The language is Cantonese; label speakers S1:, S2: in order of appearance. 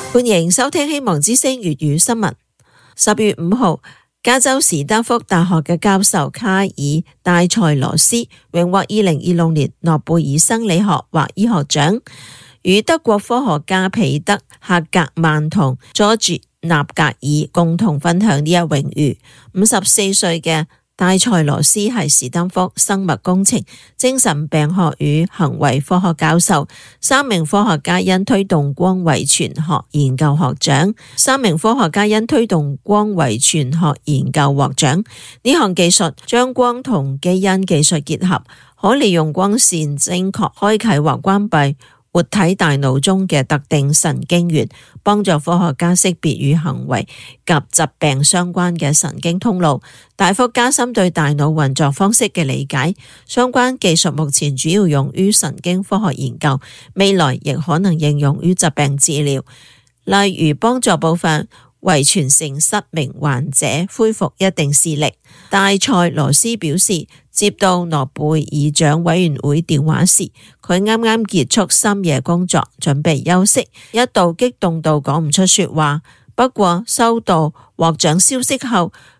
S1: 歡迎收聽希望之聲粵語新聞。10月5號，加州史丹福大學嘅教授卡爾戴塞羅斯榮獲2026年諾貝爾生理學或醫學獎，與德國科學家彼得赫格曼同佐治納格爾共同分享呢一榮譽。54歲嘅戴塞羅斯係史丹福生物工程、精神病學與行為科學教授，3名科學家因推動光遺傳學研究獲獎。3名科學家因推動光遺傳學研究獲獎。呢項技術將光同基因技術結合，可利用光線精確開啟或關閉活體大腦中嘅特定神經元，幫助科學家識別與行為及疾病相關嘅神經通路，大幅加深對大腦運作方式嘅理解。相關技術目前主要用於神經科學研究，未來亦可能應用於疾病治療，例如幫助部分遺傳性失明患者恢復一定視力。戴塞羅斯表示，接到諾貝爾獎委員會電話時，佢啱啱結束深夜工作，準備休息，一度激動到講唔出說話。不過收到獲獎消息後，